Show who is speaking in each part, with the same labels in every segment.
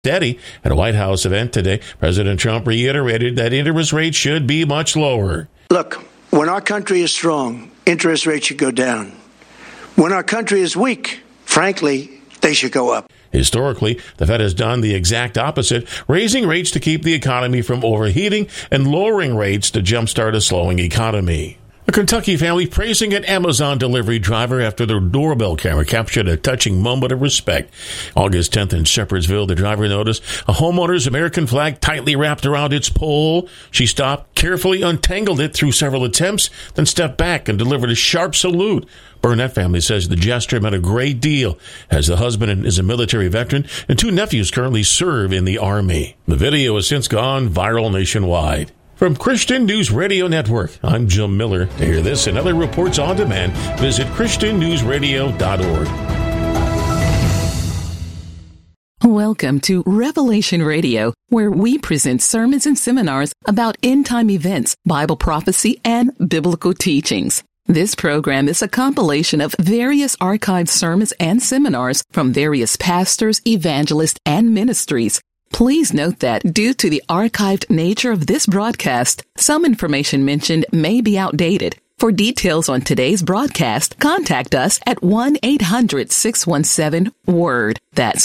Speaker 1: Steady. At a White House event today, President Trump reiterated that interest rates should be much lower.
Speaker 2: Look, when our country is strong, interest rates should go down. When our country is weak, frankly, they should go up.
Speaker 1: Historically, the Fed has done the exact opposite, raising rates to keep the economy from overheating and lowering rates to jumpstart a slowing economy. A Kentucky family praising an Amazon delivery driver after their doorbell camera captured a touching moment of respect. August 10th in Shepherdsville, the driver noticed a homeowner's American flag tightly wrapped around its pole. She stopped, carefully untangled it through several attempts, then stepped back and delivered a sharp salute. Burnett family says the gesture meant a great deal, as the husband is a military veteran and two nephews currently serve in the Army. The video has since gone viral nationwide. From Christian News Radio Network, I'm Jim Miller. To hear this and other reports on demand, visit ChristianNewsRadio.org.
Speaker 3: Welcome to Revelation Radio, where we present sermons and seminars about end-time events, Bible prophecy, and biblical teachings. This program is a compilation of various archived sermons and seminars from various pastors, evangelists, and ministries. Please note that due to the archived nature of this broadcast, some information mentioned may be outdated. For details on today's broadcast, contact us at 1-800-617-WORD. That's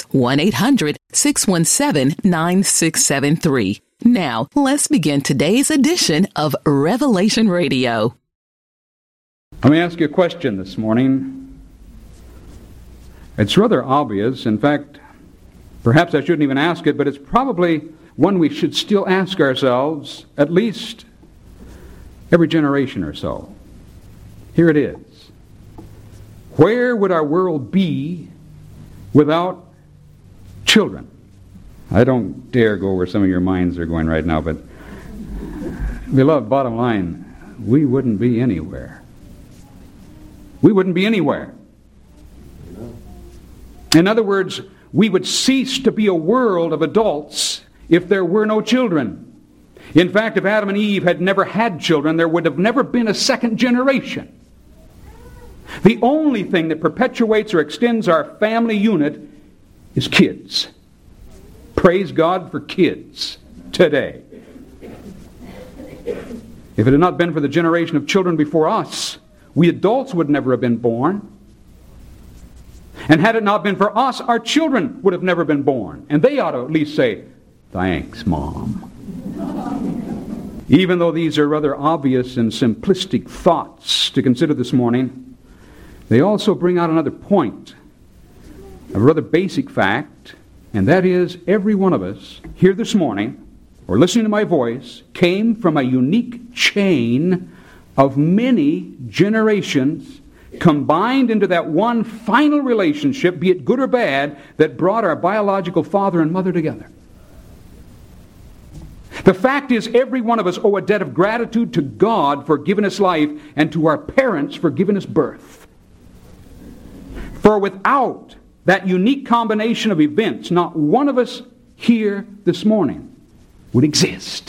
Speaker 3: 1-800-617-9673. Now, let's begin today's edition of Revelation Radio.
Speaker 4: Let me ask you a question this morning. It's rather obvious. In fact, perhaps I shouldn't even ask it, but it's probably one we should still ask ourselves, at least every generation or so. Here it is. Where would our world be without children? I don't dare go where some of your minds are going right now, but beloved, bottom line, we wouldn't be anywhere. We wouldn't be anywhere. In other words, we would cease to be a world of adults if there were no children. In fact, if Adam and Eve had never had children, there would have never been a second generation. The only thing that perpetuates or extends our family unit is kids. Praise God for kids today. If it had not been for the generation of children before us, we adults would never have been born. And had it not been for us, our children would have never been born. And they ought to at least say, "Thanks, Mom." Even though these are rather obvious and simplistic thoughts to consider this morning, they also bring out another point, a rather basic fact, and that is every one of us here this morning, or listening to my voice, came from a unique chain of many generations combined into that one final relationship, be it good or bad, that brought our biological father and mother together. The fact is, every one of us owe a debt of gratitude to God for giving us life and to our parents for giving us birth. For without that unique combination of events, not one of us here this morning would exist.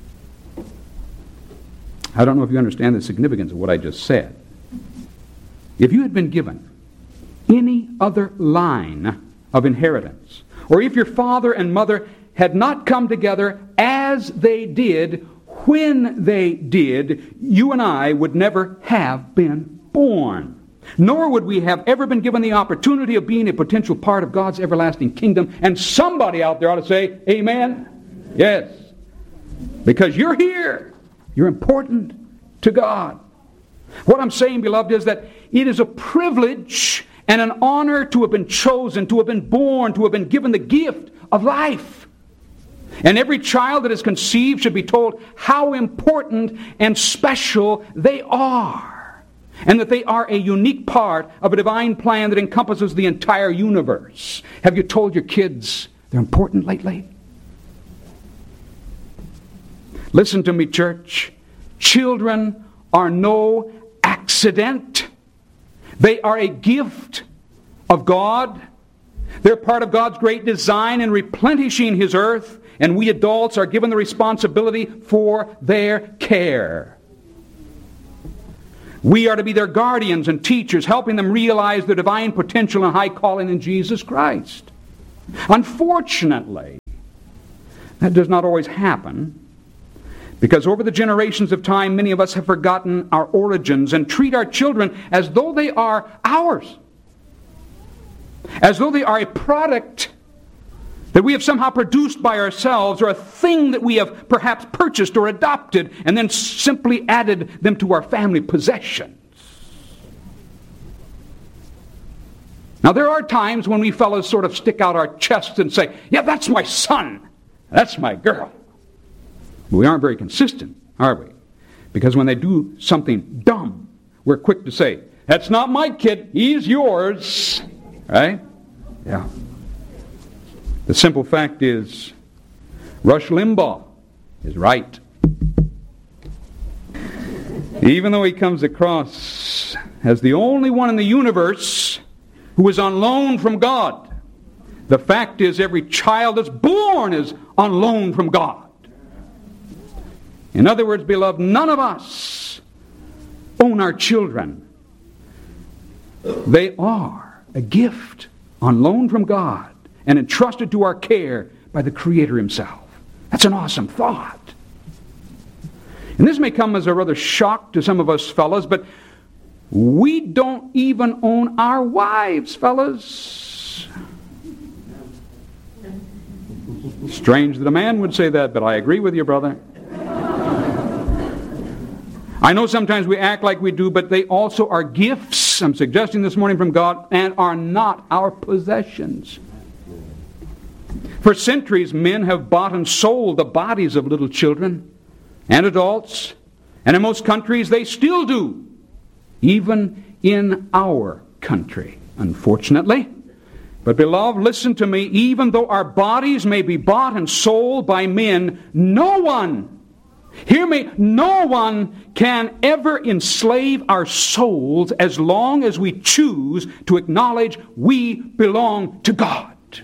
Speaker 4: I don't know if you understand the significance of what I just said. If you had been given any other line of inheritance, or if your father and mother had not come together as they did when they did, you and I would never have been born. Nor would we have ever been given the opportunity of being a potential part of God's everlasting kingdom. And somebody out there ought to say, amen? Yes. Because you're here. You're important to God. What I'm saying, beloved, is that it is a privilege and an honor to have been chosen, to have been born, to have been given the gift of life. And every child that is conceived should be told how important and special they are. And that they are a unique part of a divine plan that encompasses the entire universe. Have you told your kids they're important lately? Listen to me, church. Children are no accident. They are a gift of God. They're part of God's great design in replenishing His earth, and we adults are given the responsibility for their care. We are to be their guardians and teachers, helping them realize their divine potential and high calling in Jesus Christ. Unfortunately, that does not always happen, because over the generations of time, many of us have forgotten our origins and treat our children as though they are ours, as though they are a product that we have somehow produced by ourselves, or a thing that we have perhaps purchased or adopted and then simply added them to our family possessions. Now, there are times when we fellows sort of stick out our chests and say, yeah, that's my son, that's my girl. But we aren't very consistent, are we? Because when they do something dumb, we're quick to say, that's not my kid, he's yours. Right? Yeah. The simple fact is, Rush Limbaugh is right. Even though he comes across as the only one in the universe who is on loan from God, the fact is every child that's born is on loan from God. In other words, beloved, none of us own our children. They are a gift on loan from God and entrusted to our care by the Creator Himself. That's an awesome thought. And this may come as a rather shock to some of us fellas, but we don't even own our wives, fellas. Strange that a man would say that, but I agree with you, brother. I know sometimes we act like we do, but they also are gifts, I'm suggesting this morning, from God, and are not our possessions. For centuries, men have bought and sold the bodies of little children and adults, and in most countries they still do, even in our country, unfortunately. But beloved, listen to me, even though our bodies may be bought and sold by men, no one, hear me, no one can ever enslave our souls as long as we choose to acknowledge we belong to God.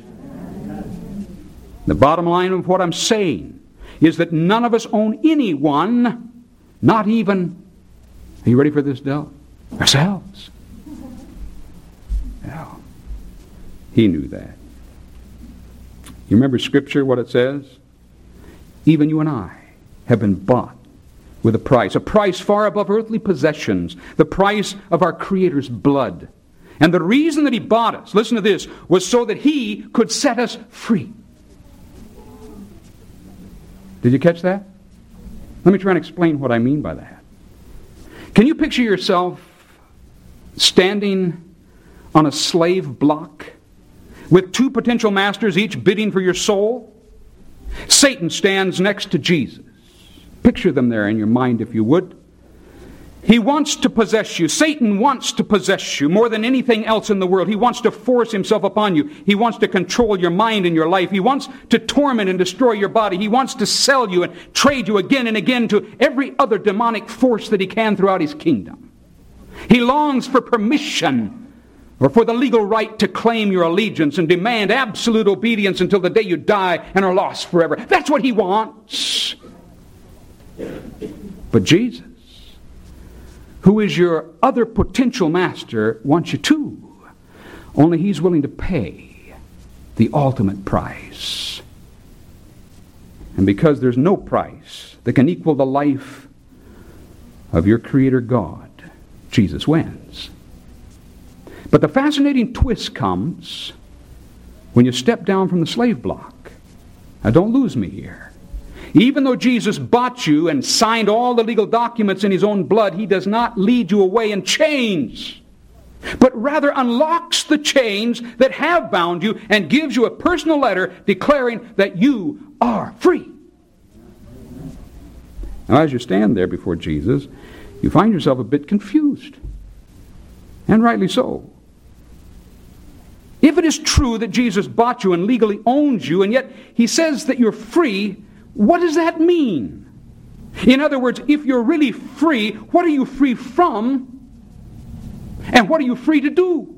Speaker 4: The bottom line of what I'm saying is that none of us own anyone, not even, are you ready for this, Del? Ourselves. Yeah. He knew that. You remember Scripture, what it says? Even you and I have been bought with a price far above earthly possessions, the price of our Creator's blood. And the reason that He bought us, listen to this, was so that He could set us free. Did you catch that? Let me try and explain what I mean by that. Can you picture yourself standing on a slave block with two potential masters, each bidding for your soul? Satan stands next to Jesus. Picture them there in your mind, if you would. He wants to possess you. Satan wants to possess you more than anything else in the world. He wants to force himself upon you. He wants to control your mind and your life. He wants to torment and destroy your body. He wants to sell you and trade you again and again to every other demonic force that he can throughout his kingdom. He longs for permission or for the legal right to claim your allegiance and demand absolute obedience until the day you die and are lost forever. That's what he wants. But Jesus, who is your other potential master, wants you too. Only He's willing to pay the ultimate price. And because there's no price that can equal the life of your Creator God, Jesus wins. But the fascinating twist comes when you step down from the slave block. Now don't lose me here. Even though Jesus bought you and signed all the legal documents in His own blood, He does not lead you away in chains, but rather unlocks the chains that have bound you and gives you a personal letter declaring that you are free. Now, as you stand there before Jesus, you find yourself a bit confused, and rightly so. If it is true that Jesus bought you and legally owns you, and yet He says that you're free, what does that mean? In other words, if you're really free, what are you free from? And what are you free to do?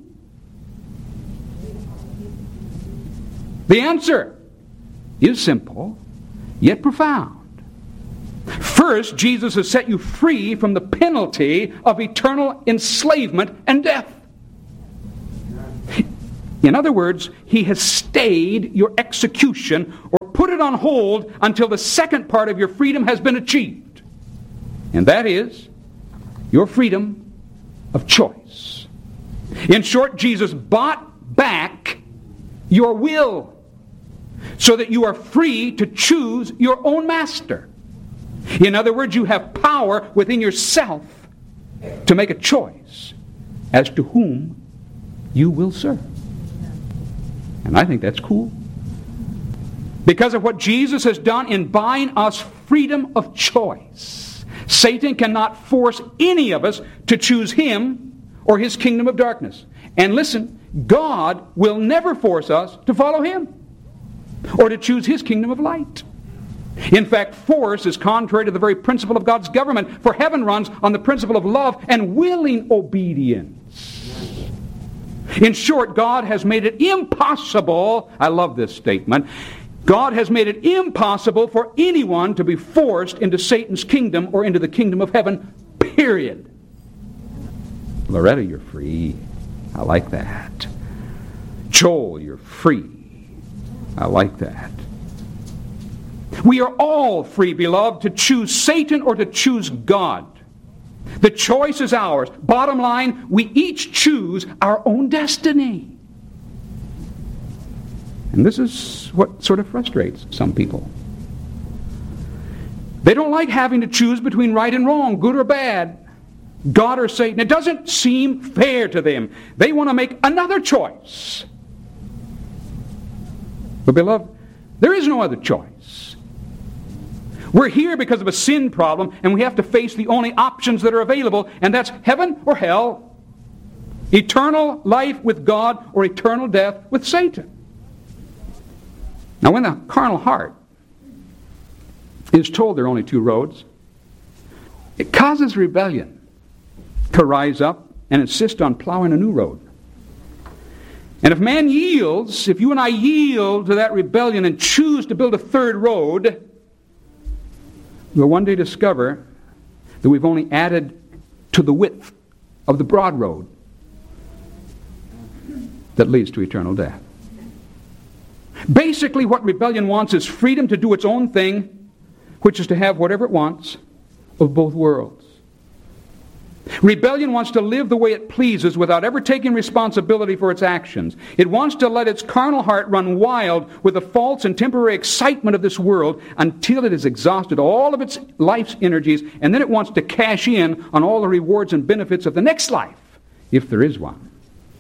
Speaker 4: The answer is simple, yet profound. First, Jesus has set you free from the penalty of eternal enslavement and death. In other words, he has stayed your execution or put it on hold until the second part of your freedom has been achieved. And that is your freedom of choice. In short, Jesus bought back your will so that you are free to choose your own master. In other words, you have power within yourself to make a choice as to whom you will serve. And I think that's cool. Because of what Jesus has done in buying us freedom of choice, Satan cannot force any of us to choose him or his kingdom of darkness. And listen, God will never force us to follow him or to choose his kingdom of light. In fact, force is contrary to the very principle of God's government, for heaven runs on the principle of love and willing obedience. In short, God has made it impossible, I love this statement, God has made it impossible for anyone to be forced into Satan's kingdom or into the kingdom of heaven, period. Loretta, you're free. I like that. Joel, you're free. I like that. We are all free, beloved, to choose Satan or to choose God. The choice is ours. Bottom line, we each choose our own destiny. And this is what sort of frustrates some people. They don't like having to choose between right and wrong, good or bad, God or Satan. It doesn't seem fair to them. They want to make another choice. But beloved, there is no other choice. We're here because of a sin problem, and we have to face the only options that are available, and that's heaven or hell, eternal life with God, or eternal death with Satan. Now, when the carnal heart is told there are only two roads, it causes rebellion to rise up and insist on plowing a new road. And if man yields, if you and I yield to that rebellion and choose to build a third road, we'll one day discover that we've only added to the width of the broad road that leads to eternal death. Basically, what rebellion wants is freedom to do its own thing, which is to have whatever it wants of both worlds. Rebellion wants to live the way it pleases without ever taking responsibility for its actions. It wants to let its carnal heart run wild with the false and temporary excitement of this world until it has exhausted all of its life's energies, and then it wants to cash in on all the rewards and benefits of the next life, if there is one.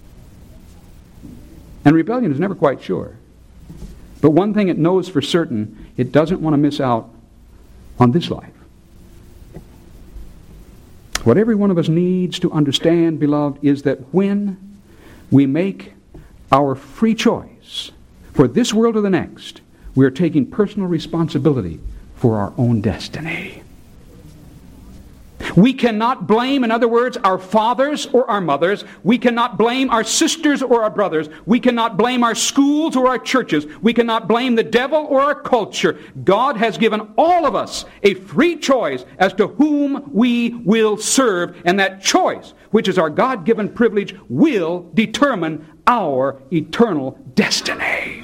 Speaker 4: And rebellion is never quite sure. But one thing it knows for certain, it doesn't want to miss out on this life. What every one of us needs to understand, beloved, is that when we make our free choice for this world or the next, we are taking personal responsibility for our own destiny. We cannot blame, in other words, our fathers or our mothers. We cannot blame our sisters or our brothers. We cannot blame our schools or our churches. We cannot blame the devil or our culture. God has given all of us a free choice as to whom we will serve, and that choice, which is our God-given privilege, will determine our eternal destiny.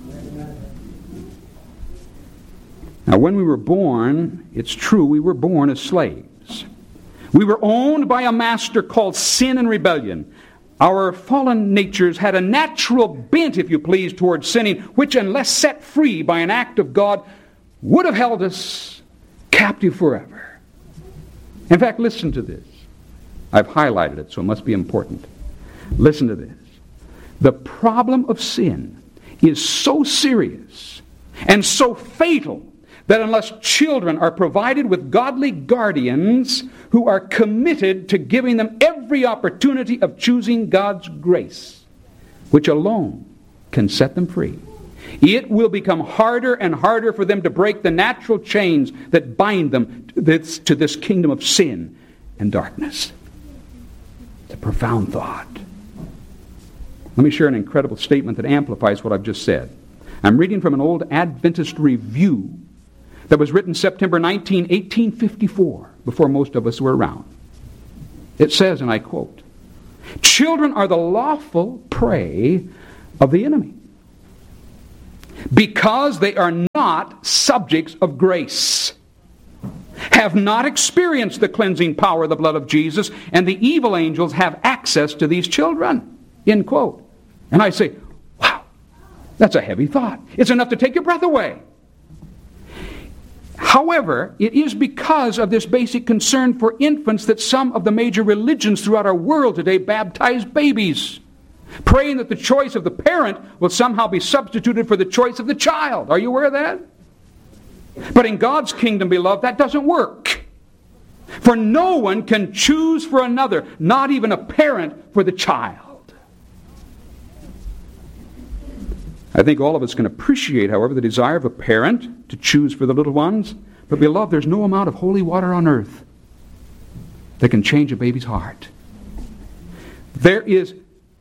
Speaker 4: Now, when we were born, it's true, we were born as slaves. We were owned by a master called sin and rebellion. Our fallen natures had a natural bent, if you please, towards sinning, which, unless set free by an act of God, would have held us captive forever. In fact, listen to this. I've highlighted it, so it must be important. Listen to this. The problem of sin is so serious and so fatal that unless children are provided with godly guardians who are committed to giving them every opportunity of choosing God's grace, which alone can set them free, it will become harder and harder for them to break the natural chains that bind them to this kingdom of sin and darkness. It's a profound thought. Let me share an incredible statement that amplifies what I've just said. I'm reading from an old Adventist review that was written September 19, 1854, before most of us were around. It says, and I quote, "Children are the lawful prey of the enemy. Because they are not subjects of grace, have not experienced the cleansing power of the blood of Jesus, and the evil angels have access to these children. End quote. And I say, wow, that's a heavy thought. It's enough to take your breath away. However, it is because of this basic concern for infants that some of the major religions throughout our world today baptize babies, praying that the choice of the parent will somehow be substituted for the choice of the child. Are you aware of that? But in God's kingdom, beloved, that doesn't work. For no one can choose for another, not even a parent for the child. I think all of us can appreciate, however, the desire of a parent to choose for the little ones. But beloved, there's no amount of holy water on earth that can change a baby's heart. There is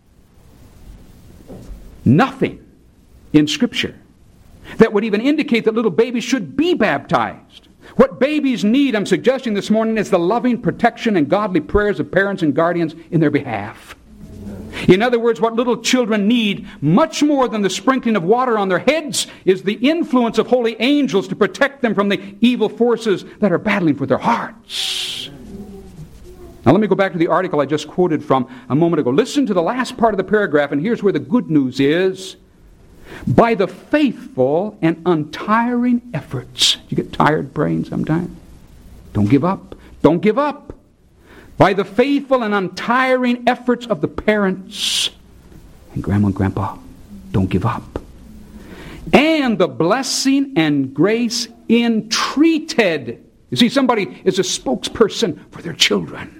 Speaker 4: nothing in Scripture that would even indicate that little babies should be baptized. What babies need, I'm suggesting this morning, is the loving protection and godly prayers of parents and guardians in their behalf. In other words, what little children need, much more than the sprinkling of water on their heads, is the influence of holy angels to protect them from the evil forces that are battling for their hearts. Now let me go back to the article I just quoted from a moment ago. Listen to the last part of the paragraph, and here's where the good news is. By the faithful and untiring efforts. You get tired praying sometimes? Don't give up. Don't give up. By the faithful and untiring efforts of the parents and grandma and grandpa, don't give up. And the blessing and grace entreated. You see, somebody is a spokesperson for their children.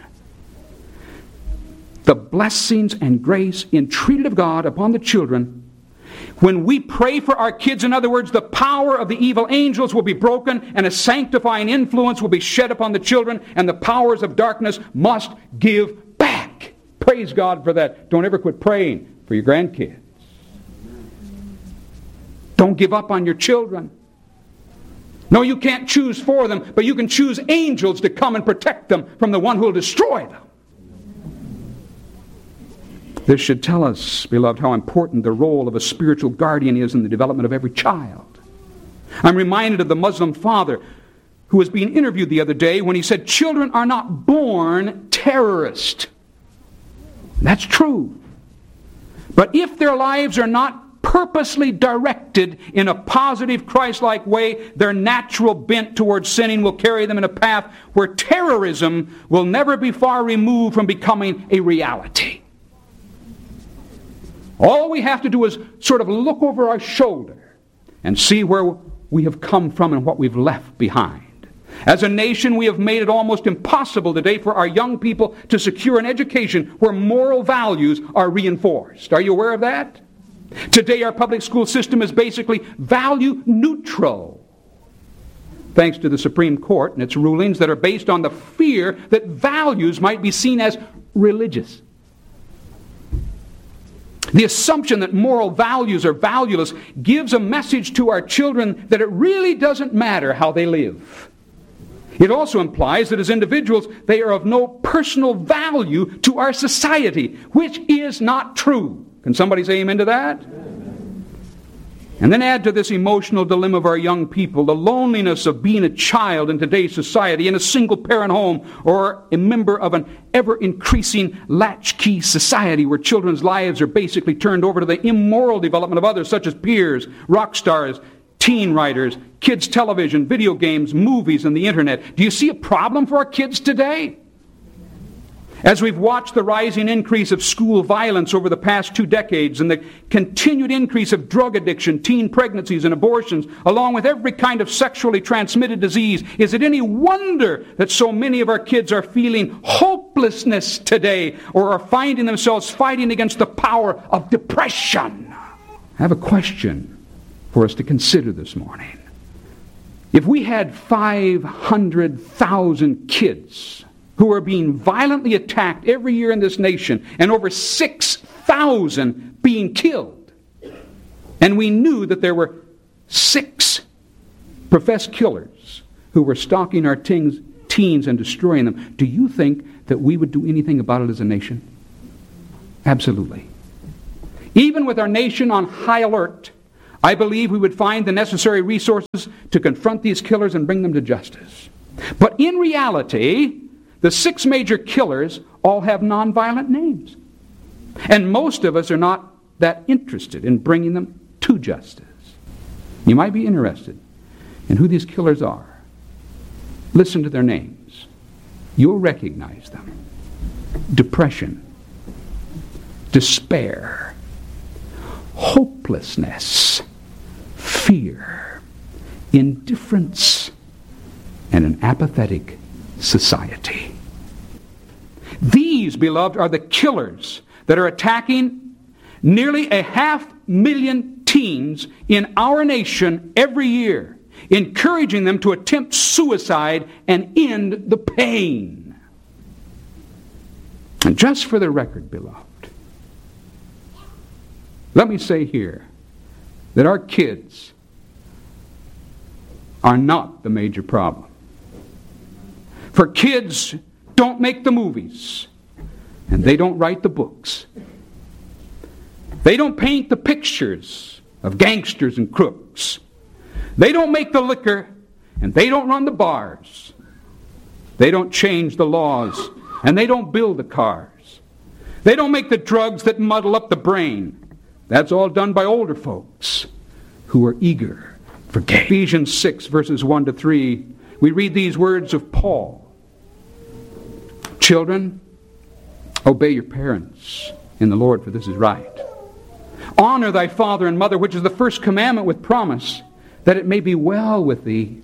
Speaker 4: The blessings and grace entreated of God upon the children. When we pray for our kids, in other words, the power of the evil angels will be broken and a sanctifying influence will be shed upon the children, and the powers of darkness must give back. Praise God for that. Don't ever quit praying for your grandkids. Don't give up on your children. No, you can't choose for them, but you can choose angels to come and protect them from the one who will destroy them. This should tell us, beloved, how important the role of a spiritual guardian is in the development of every child. I'm reminded of the Muslim father who was being interviewed the other day when he said, children are not born terrorists. That's true. But if their lives are not purposely directed in a positive, Christ-like way, their natural bent towards sinning will carry them in a path where terrorism will never be far removed from becoming a reality. All we have to do is sort of look over our shoulder and see where we have come from and what we've left behind. As a nation, we have made it almost impossible today for our young people to secure an education where moral values are reinforced. Are you aware of that? Today, our public school system is basically value neutral, thanks to the Supreme Court and its rulings that are based on the fear that values might be seen as religious. The assumption that moral values are valueless gives a message to our children that it really doesn't matter how they live. It also implies that as individuals, they are of no personal value to our society, which is not true. Can somebody say amen to that? And then add to this emotional dilemma of our young people the loneliness of being a child in today's society in a single-parent home or a member of an ever-increasing latchkey society where children's lives are basically turned over to the immoral development of others such as peers, rock stars, teen writers, kids' television, video games, movies, and the internet. Do you see a problem for our kids today? As we've watched the rising increase of school violence over the past 2 decades and the continued increase of drug addiction, teen pregnancies, and abortions, along with every kind of sexually transmitted disease, is it any wonder that so many of our kids are feeling hopelessness today or are finding themselves fighting against the power of depression? I have a question for us to consider this morning. If we had 500,000 kids who are being violently attacked every year in this nation, and over 6,000 being killed, and we knew that there were 6 professed killers who were stalking our teens and destroying them, do you think that we would do anything about it as a nation? Absolutely. Even with our nation on high alert, I believe we would find the necessary resources to confront these killers and bring them to justice. But in reality, the 6 major killers all have nonviolent names. And most of us are not that interested in bringing them to justice. You might be interested in who these killers are. Listen to their names. You'll recognize them. Depression, despair, hopelessness, fear, indifference, and an apathetic society. These, beloved, are the killers that are attacking nearly 500,000 teens in our nation every year, encouraging them to attempt suicide and end the pain. And just for the record, beloved, let me say here that our kids are not the major problem. For kids don't make the movies, and they don't write the books. They don't paint the pictures of gangsters and crooks. They don't make the liquor, and they don't run the bars. They don't change the laws, and they don't build the cars. They don't make the drugs that muddle up the brain. That's all done by older folks who are eager for gain. Ephesians 6, verses 1 to 3, we read these words of Paul. Children, obey your parents in the Lord, for this is right. Honor thy father and mother, which is the first commandment with promise, that it may be well with thee,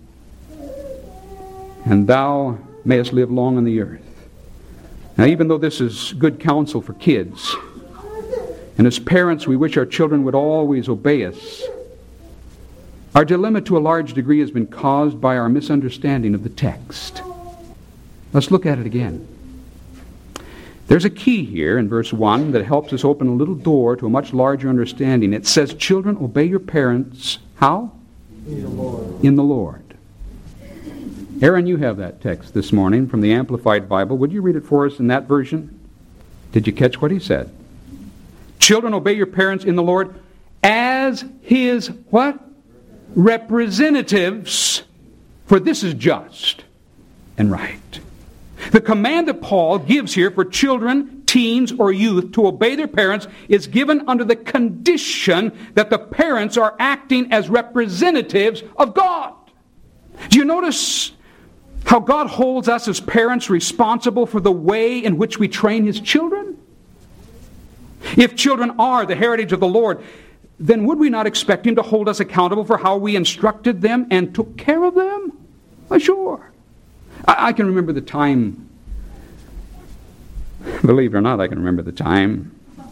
Speaker 4: and thou mayest live long on the earth. Now, even though this is good counsel for kids, and as parents we wish our children would always obey us, our dilemma to a large degree has been caused by our misunderstanding of the text. Let's look at it again. There's a key here in verse 1 that helps us open a little door to a much larger understanding. It says, children, obey your parents. How? In the Lord. In the Lord. Aaron, you have that text this morning from the Amplified Bible. Would you read it for us in that version? Did you catch what he said? Children, obey your parents in the Lord as his what? Representatives, for this is just and right. The command that Paul gives here for children, teens, or youth to obey their parents is given under the condition that the parents are acting as representatives of God. Do you notice how God holds us as parents responsible for the way in which we train His children? If children are the heritage of the Lord, then would we not expect Him to hold us accountable for how we instructed them and took care of them? Well, sure. I can remember the time, believe it or not, I can remember the time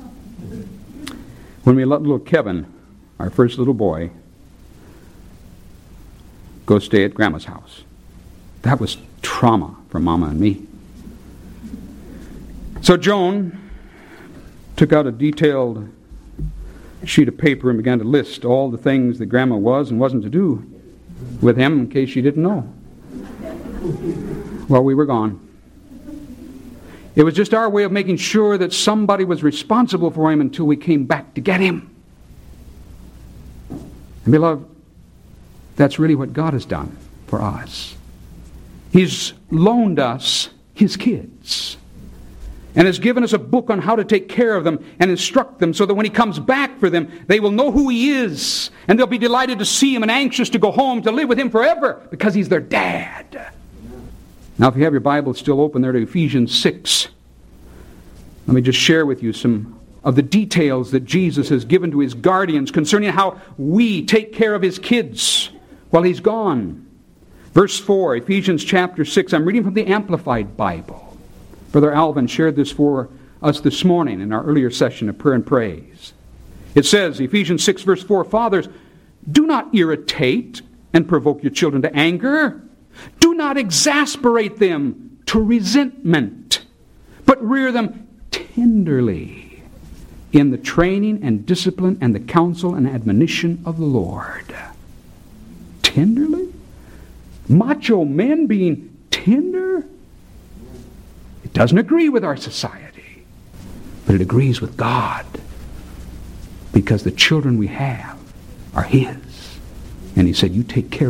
Speaker 4: when we let little Kevin, our first little boy, go stay at Grandma's house. That was trauma for Mama and me. So Joan took out a detailed sheet of paper and began to list all the things that Grandma was and wasn't to do with him in case she didn't know. Well, we were gone. It was just our way of making sure that somebody was responsible for him until we came back to get him. And beloved, that's really what God has done for us. He's loaned us His kids and has given us a book on how to take care of them and instruct them so that when He comes back for them, they will know who He is, and they'll be delighted to see Him and anxious to go home to live with Him forever because He's their dad. Now, if you have your Bible still open there to Ephesians 6, let me just share with you some of the details that Jesus has given to His guardians concerning how we take care of His kids while He's gone. Verse 4, Ephesians chapter 6. I'm reading from the Amplified Bible. Brother Alvin shared this for us this morning in our earlier session of prayer and praise. It says, Ephesians 6 verse 4, Fathers, do not irritate and provoke your children to anger. Do not exasperate them to resentment, but rear them tenderly in the training and discipline and the counsel and admonition of the Lord. Tenderly? Macho men being tender? It doesn't agree with our society, but it agrees with God. because the children we have are His. And He said, you take care